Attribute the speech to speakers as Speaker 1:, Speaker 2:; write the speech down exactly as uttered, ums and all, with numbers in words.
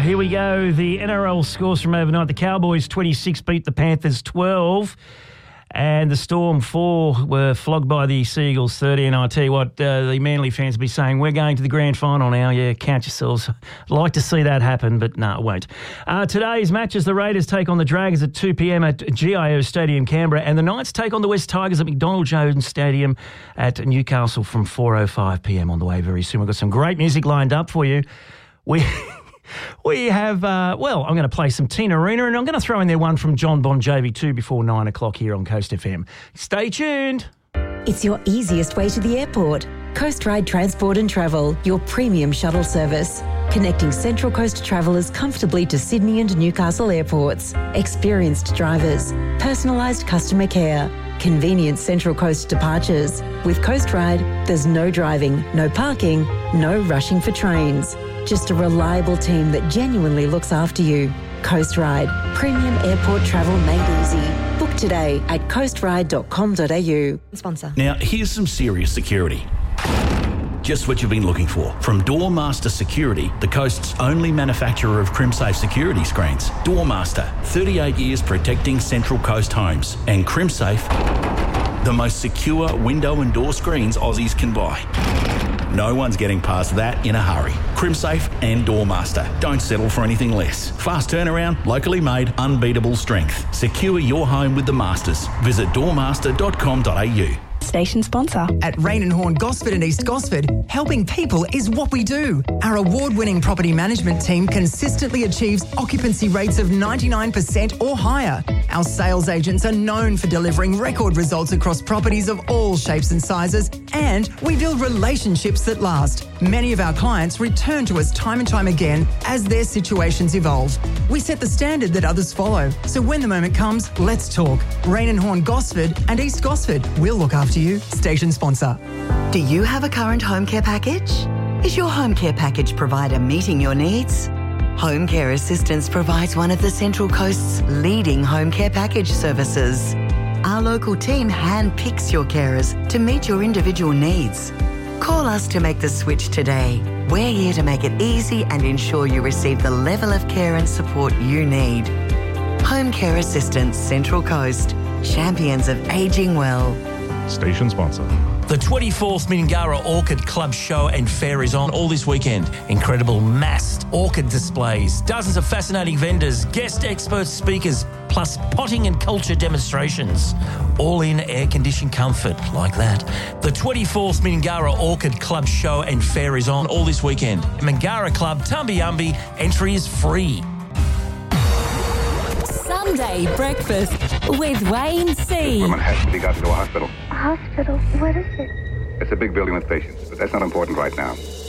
Speaker 1: here we go. The N R L scores from overnight. The Cowboys twenty-six beat the Panthers twelve. And the Storm four were flogged by the Seagulls thirty. And I tell you what, uh, the Manly fans will be saying, we're going to the grand final now. Yeah, count yourselves. I'd like to see that happen, but no, it won't. Uh, today's matches, the Raiders take on the Dragons at two p.m. at G I O Stadium, Canberra. And the Knights take on the West Tigers at McDonald Jones Stadium at Newcastle from four oh five p.m. on the way very soon. We've got some great music lined up for you. We... We have, uh, well, I'm going to play some Tina Arena and I'm going to throw in there one from John Bon Jovi too before nine o'clock here on Coast F M. Stay tuned.
Speaker 2: It's your easiest way to the airport. Coast Ride Transport and Travel, your premium shuttle service. Connecting Central Coast travellers comfortably to Sydney and Newcastle airports. Experienced drivers. Personalised customer care. Convenient Central Coast departures. With Coast Ride, there's no driving, no parking, no rushing for trains. Just a reliable team that genuinely looks after you. Coast Ride. Premium airport travel made easy. Book today at coast ride dot com dot a u. Sponsor.
Speaker 3: Now, here's some serious security. Just what you've been looking for. From Doormaster Security, the coast's only manufacturer of CrimSafe security screens. Doormaster, thirty-eight years protecting Central Coast homes. And CrimSafe, the most secure window and door screens Aussies can buy. No one's getting past that in a hurry. CrimSafe and Doormaster. Don't settle for anything less. Fast turnaround, locally made, unbeatable strength. Secure your home with the Masters. Visit doormaster dot com dot a u.
Speaker 4: Station sponsor.
Speaker 5: At Rain and Horn Gosford and East Gosford, helping people is what we do. Our award-winning property management team consistently achieves occupancy rates of ninety-nine percent or higher. Our sales agents are known for delivering record results across properties of all shapes and sizes, and we build relationships that last. Many of our clients return to us time and time again as their situations evolve. We set the standard that others follow, so when the moment comes, let's talk. Rain and Horn Gosford and East Gosford. We'll look after you. Station sponsor.
Speaker 6: Do you have a current home care package? Is your home care package provider meeting your needs? Home Care Assistance provides one of the Central Coast's leading home care package services. Our local team handpicks your carers to meet your individual needs. Call us to make the switch today. We're here to make it easy and ensure you receive the level of care and support you need. Home Care Assistance Central Coast. Champions of ageing well.
Speaker 7: Station sponsor.
Speaker 8: The twenty-fourth Mingara Orchid Club Show and Fair is on all this weekend. Incredible massed orchid displays, dozens of fascinating vendors, guest expert speakers, plus potting and culture demonstrations. All in air-conditioned comfort like that. The twenty-fourth Mingara Orchid Club Show and Fair is on all this weekend. Mingara Club, Tumbi Umbi, entry is free.
Speaker 2: Sunday breakfast with Wayne C.
Speaker 9: Woman has to be got to a hospital.
Speaker 10: Hospital? What is it?
Speaker 9: It's a big building with patients, but that's not important right now.